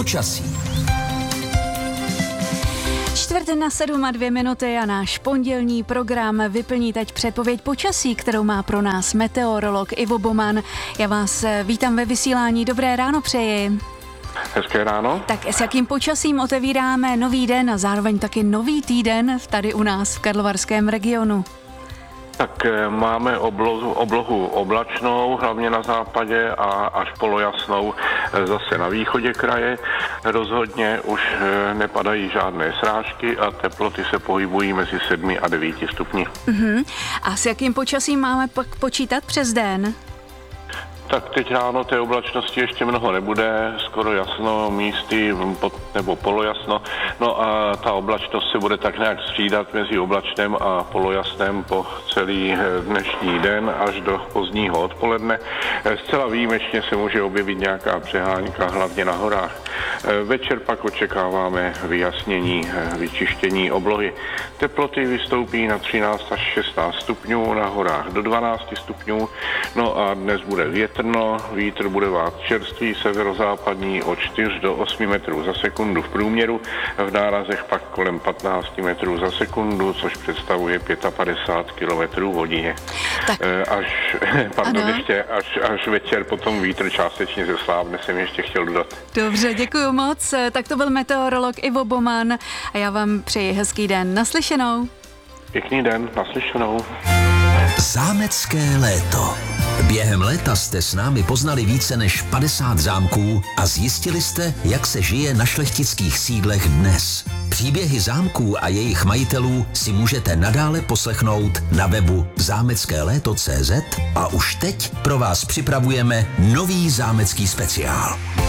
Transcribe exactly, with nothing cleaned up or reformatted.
počasí. Čtvrt na sedm a dvě minuty a náš pondělní program vyplní teď předpověď počasí, kterou má pro nás meteorolog Ivo Boman. Já vás vítám ve vysílání. Dobré ráno přeji. Hezké ráno. Tak s jakým počasím otevíráme nový den a zároveň taky nový týden tady u nás v Karlovarském regionu? Tak máme oblohu, oblohu oblačnou, hlavně na západě a až polojasnou zase na východě kraje. Rozhodně už nepadají žádné srážky a teploty se pohybují mezi sedmi a devíti stupni. Uh-huh. A s jakým počasím máme pak počítat přes den? Tak teď ráno té oblačnosti ještě mnoho nebude, skoro jasno, místy pod, nebo polojasno. No a ta oblačnost se bude tak nějak střídat mezi oblačném a polojasném po celý dnešní den až do pozdního odpoledne. Zcela výjimečně se může objevit nějaká přehánka, hlavně na horách. Večer pak očekáváme vyjasnění, vyčištění oblohy. Teploty vystoupí na třináct až šestnáct stupňů, na horách do dvanáct stupňů. No a dnes bude větrno, vítr bude vát čerstvý severozápadní od čtyři do osmi metrů za sekundu v průměru, v nárazech pak kolem patnáct metrů za sekundu, což představuje padesát pět kilometrů v hodině. Tak. Až, pardon, ještě, až, až večer potom vítr částečně zeslábne, jsem ještě chtěl dodat. Dobře, děkuji moc. Tak to byl meteorolog Ivo Boman a já vám přeji hezký den. Naslyšenou. Pěkný den, naslyšenou. Zámecké léto. Během léta jste s námi poznali více než padesát zámků a zjistili jste, jak se žije na šlechtických sídlech dnes. Příběhy zámků a jejich majitelů si můžete nadále poslechnout na webu zámecké léto tečka cé zet a už teď pro vás připravujeme nový zámecký speciál.